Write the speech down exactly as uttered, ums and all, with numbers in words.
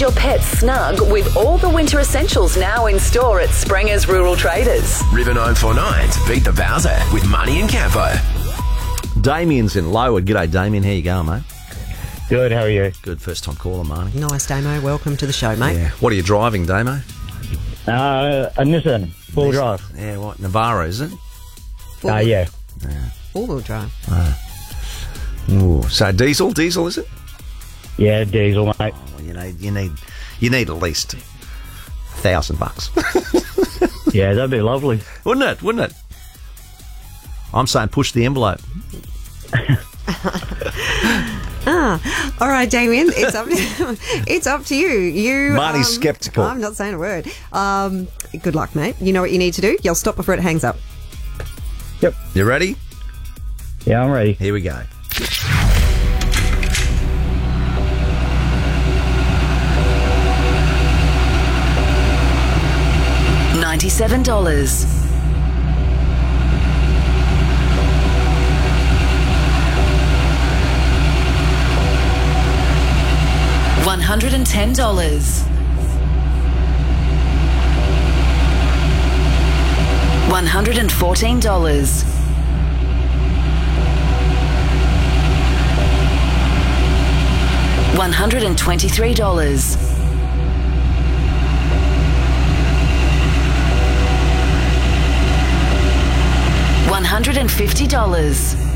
Your pet snug with all the winter essentials now in store at Sprenger's Rural Traders. River nine four nine to beat the Bowser with Money and Campo. Damien's in Lowood. G'day, Damien. How you going, mate? Good, how are you? Good. First time caller, Marnie. Nice, Damo. Welcome to the show, mate. Yeah. What are you driving, Damo? Uh, a Nissan, full drive. Yeah, what? Navara, is it? Uh, yeah. Four-wheel drive. Ooh. So diesel, diesel, is it? Yeah, diesel, mate. Well, you need, you need, you need at least a thousand bucks, Yeah, that'd be lovely. wouldn't it? Wouldn't it? I'm saying push the envelope. Ah, all right, Damien. It's up. To, it's up to you. You. Marty's um, sceptical. I'm not saying a word. Um, good luck, mate. You know what you need to do. You'll stop before it hangs up. Yep. You ready? Yeah, I'm ready. Here we go. ninety-seven dollars. one hundred ten dollars. one hundred fourteen dollars. one hundred twenty-three dollars. one hundred fifty dollars.